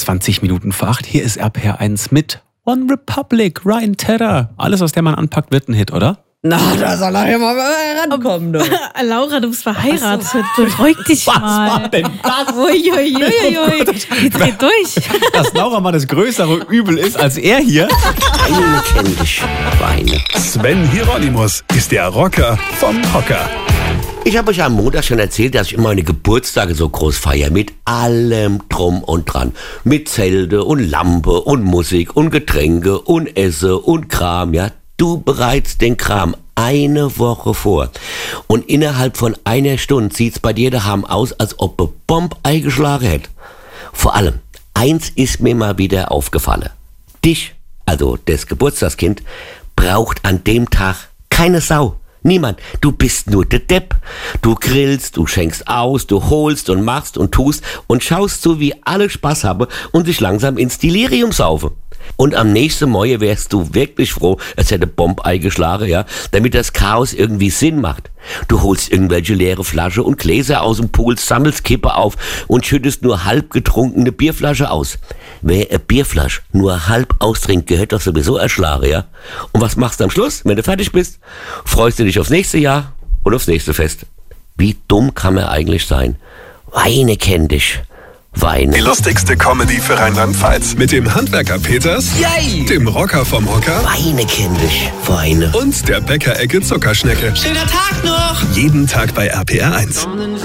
20 Minuten vor 8. Hier ist RPR1 mit One Republic, Ryan Tedder. Alles, was der Mann anpackt, wird ein Hit, oder? Na, da soll er ja mal rankommen, du. Laura, du bist verheiratet. Beruhig dich mal. Was war denn das? Uiuiuiui. Die dreht durch. Dass Laura mal das größere Übel ist als er hier. Weine kenn dich, Weine. Sven Hieronymus ist der Rocker vom Hocker. Ich habe euch am Montag schon erzählt, dass ich immer meine Geburtstage so groß feiere. Mit allem drum und dran. Mit Zelte und Lampe und Musik und Getränke und Esse und Kram, ja. Du bereitest den Kram eine Woche vor. Und innerhalb von einer Stunde sieht's bei dir daheim aus, als ob eine Bombe eingeschlagen hätte. Vor allem, eins ist mir mal wieder aufgefallen. Dich, also das Geburtstagskind, braucht an dem Tag keine Sau. Niemand. Du bist nur der Depp. Du grillst, du schenkst aus, du holst und machst und tust und schaust so, wie alle Spaß haben und sich langsam ins Delirium saufen. Und am nächsten Morgen wärst du wirklich froh, es hätte Bombe eingeschlagen, ja, damit das Chaos irgendwie Sinn macht. Du holst irgendwelche leere Flasche und Gläser aus dem Pool, sammelst Kippe auf und schüttest nur halb getrunkene Bierflasche aus. Wer eine Bierflasche nur halb austrinkt, gehört doch sowieso erschlagen, ja. Und was machst du am Schluss, wenn du fertig bist? Freust du dich aufs nächste Jahr und aufs nächste Fest. Wie dumm kann man eigentlich sein? Weine kenn dich. Weine. Die lustigste Comedy für Rheinland-Pfalz. Mit dem Handwerker Peters, Yay! dem Rocker vom Hocker Weine kenn dich. Weine. und der Bäckerecke Zuckerschnecke. Schöner Tag noch. Jeden Tag bei RPR1.